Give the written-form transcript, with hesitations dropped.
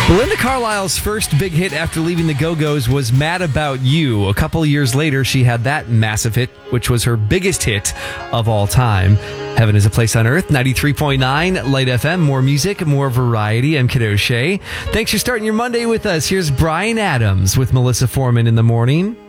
Belinda Carlisle's first big hit after leaving the Go-Go's was Mad About You. A couple years later, she had that massive hit, which was her biggest hit of all time. Heaven is a Place on Earth, 93.9 Light FM. More music, more variety. I'm Kid O'Shea. Thanks for starting your Monday with us. Here's Bryan Adams with Melissa Foreman in the morning.